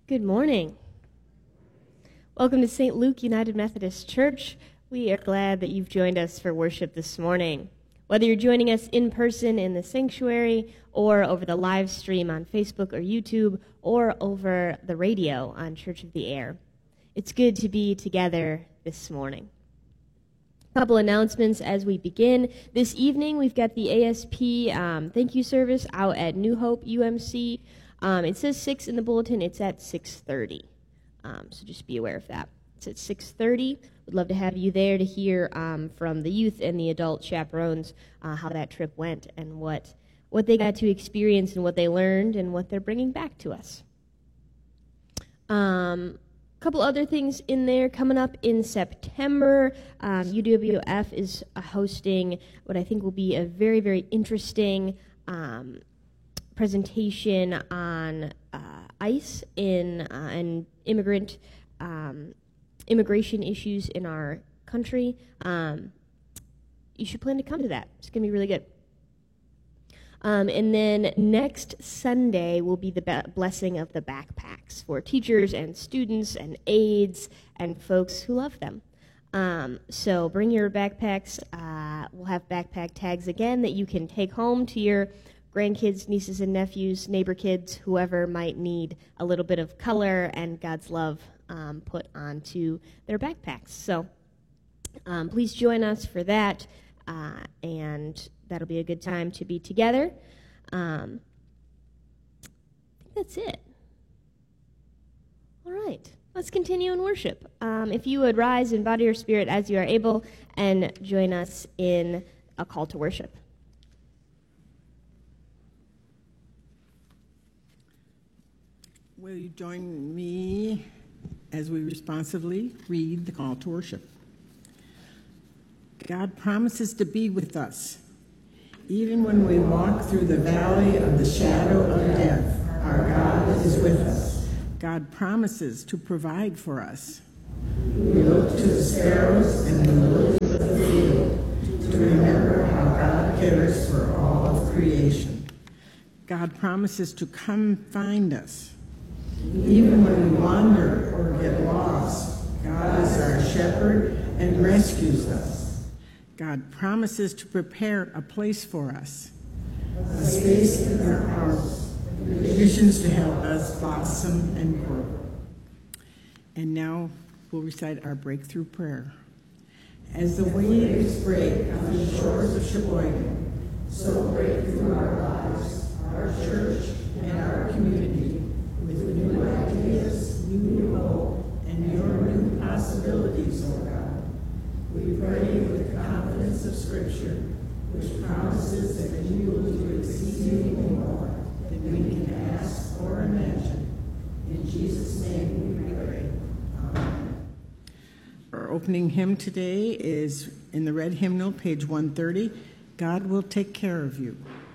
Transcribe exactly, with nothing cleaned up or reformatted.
Good morning. Welcome to Saint Luke United Methodist Church. We are glad that you've joined us for worship this morning. Whether you're joining us in person in the sanctuary or over the live stream on Facebook or YouTube or over the radio on Church of the Air, it's good to be together this morning. A couple announcements as we begin. This evening we've got the A S P um, thank you service out at New Hope U M C. Um, it says six in the bulletin. It's at six thirty, um, so just be aware of that. It's at six thirty. We'd love to have you there to hear um, from the youth and the adult chaperones uh, how that trip went and what what they got to experience and what they learned and what they're bringing back to us. Um, a couple other things in there coming up in September. Um, U W F is uh, hosting what I think will be a very, very interesting um, presentation on uh, ICE in uh, and immigrant um, immigration issues in our country. Um, you should plan to come to that. It's going to be really good. Um, and then next Sunday will be the be- blessing of the backpacks for teachers and students and aides and folks who love them. Um, so bring your backpacks. Uh, we'll have backpack tags again that you can take home to your grandkids, nieces and nephews, neighbor kids, whoever might need a little bit of color and God's love um, put onto their backpacks. So um, please join us for that, uh, and that'll be a good time to be together. Um, I think that's it. All right, let's continue in worship. Um, if you would rise in body or spirit as you are able and join us in a call to worship. Will you join me as we responsively read the call to worship? God promises to be with us. Even when we walk through the valley of the shadow of death, our God is with us. God promises to provide for us. We look to the sparrows and the lilies of the field to remember how God cares for all of creation. God promises to come find us. Even when we wander or get lost, God is our shepherd and rescues us. God promises to prepare a place for us, a space in our house, provisions to help us blossom and grow. And now we'll recite our breakthrough prayer. As the waves break on the shores of Sheboygan, so break through our lives, our church, and our community, with new ideas, new hope, and your new possibilities, O God. We pray with the confidence of Scripture, which promises that you will do exceedingly more than we can ask or imagine. In Jesus' name we pray. Amen. Our opening hymn today is in the red hymnal, page one thirty, God Will Take Care of You.